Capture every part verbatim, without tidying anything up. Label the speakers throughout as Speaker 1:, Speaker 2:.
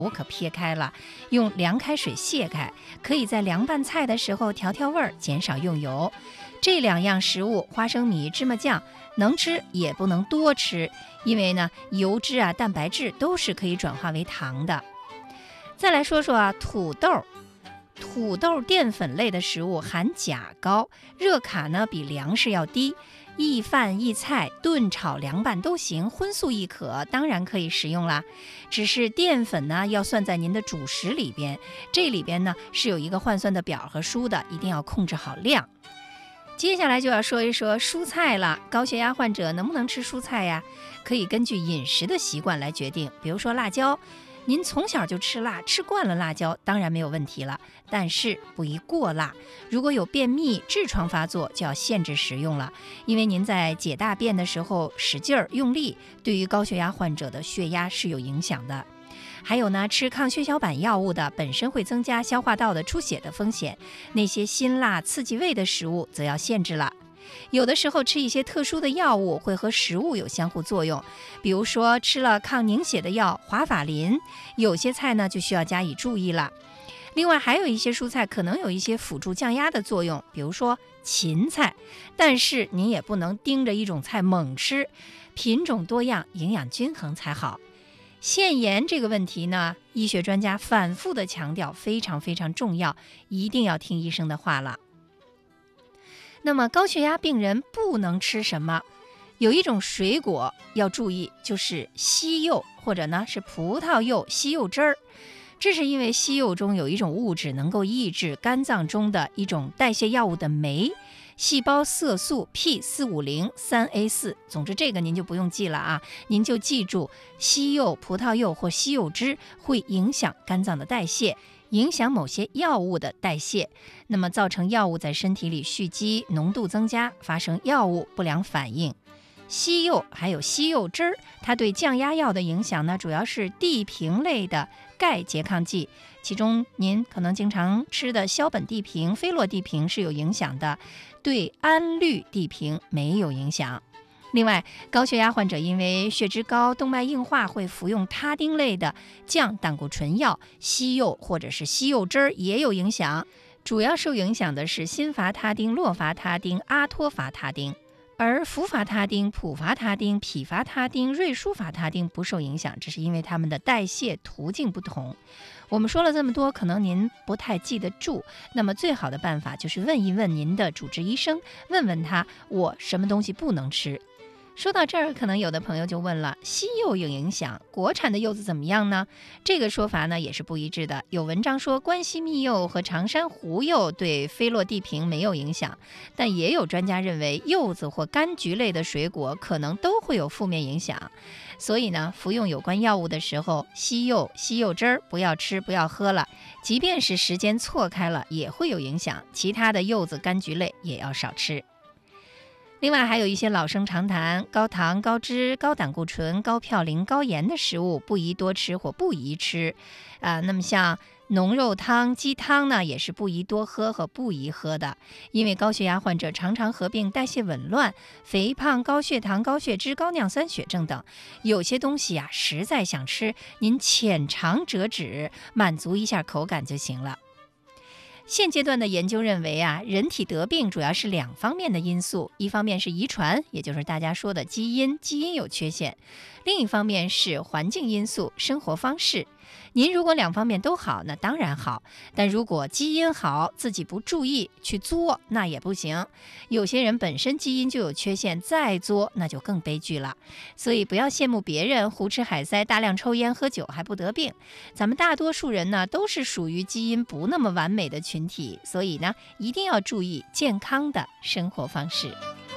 Speaker 1: 我可撇开了，用凉开水卸开，可以在凉拌菜的时候调调味儿，减少用油。这两样食物，花生米、芝麻酱，能吃也不能多吃，因为呢，油脂啊、蛋白质都是可以转化为糖的。再来说说啊，土豆。土豆淀粉类的食物含钾高，热卡呢比粮食要低，易饭易菜，炖炒凉拌都行，荤素亦可，当然可以食用啦。只是淀粉呢要算在您的主食里边，这里边呢是有一个换算的表和书的，一定要控制好量。接下来就要说一说蔬菜了，高血压患者能不能吃蔬菜呀？可以根据饮食的习惯来决定，比如说辣椒。您从小就吃辣，吃惯了辣椒，当然没有问题了，但是不宜过辣。如果有便秘、痔疮发作，就要限制食用了，因为您在解大便的时候使劲儿用力，对于高血压患者的血压是有影响的。还有呢，吃抗血小板药物的本身会增加消化道的出血的风险，那些辛辣刺激胃的食物则要限制了。有的时候吃一些特殊的药物会和食物有相互作用，比如说吃了抗凝血的药华法林，有些菜呢就需要加以注意了。另外还有一些蔬菜可能有一些辅助降压的作用，比如说芹菜，但是您也不能盯着一种菜猛吃，品种多样，营养均衡才好。腺炎这个问题呢，医学专家反复的强调非常非常重要，一定要听医生的话了。那么高血压病人不能吃什么？有一种水果要注意，就是西柚，或者呢是葡萄柚、西柚汁儿。这是因为西柚中有一种物质能够抑制肝脏中的一种代谢药物的酶，细胞色素 P 四五零三 A 四。总之这个您就不用记了啊，您就记住西柚、葡萄柚或西柚汁会影响肝脏的代谢，影响某些药物的代谢，那么造成药物在身体里蓄积，浓度增加，发生药物不良反应。西柚还有西柚汁儿，它对降压药的影响呢，主要是地平类的钙拮抗剂，其中您可能经常吃的硝苯地平、菲洛地平是有影响的，对氨氯地平没有影响。另外，高血压患者因为血脂高、动脉硬化会服用他汀类的降胆固醇药，西柚或者是西柚汁儿也有影响。主要受影响的是辛伐他汀、洛伐他汀、阿托伐他汀，而氟伐他汀、普伐他汀、匹伐他汀、瑞舒伐他汀不受影响，这是因为它们的代谢途径不同。我们说了这么多，可能您不太记得住，那么最好的办法就是问一问您的主治医生，问问他我什么东西不能吃。说到这儿，可能有的朋友就问了，西柚有影响，国产的柚子怎么样呢？这个说法呢也是不一致的。有文章说关西蜜柚和长山湖柚对菲洛地平没有影响，但也有专家认为柚子或柑橘类的水果可能都会有负面影响。所以呢，服用有关药物的时候，西柚、西柚汁儿不要吃，不要喝了，即便是时间错开了也会有影响。其他的柚子、柑橘类也要少吃。另外还有一些老生常谈，高糖、高脂、高胆固醇、高嘌呤、高盐的食物不宜多吃或不宜吃啊、呃。那么像浓肉汤、鸡汤呢，也是不宜多喝和不宜喝的，因为高血压患者常常合并代谢紊乱、肥胖、高血糖、高血脂、高尿酸血症等。有些东西啊，实在想吃，您浅尝辄止，满足一下口感就行了。现阶段的研究认为啊，人体得病主要是两方面的因素，一方面是遗传，也就是大家说的基因，基因有缺陷；另一方面是环境因素，生活方式。您如果两方面都好，那当然好，但如果基因好，自己不注意去作，那也不行。有些人本身基因就有缺陷，再作那就更悲剧了。所以不要羡慕别人胡吃海塞、大量抽烟喝酒还不得病，咱们大多数人呢都是属于基因不那么完美的群体，所以呢一定要注意健康的生活方式。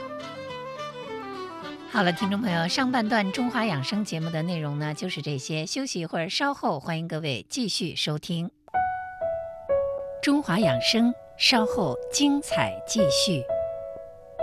Speaker 1: 好了，听众朋友，上半段中华养生节目的内容呢就是这些，休息一会儿，稍后欢迎各位继续收听中华养生，稍后精彩继续。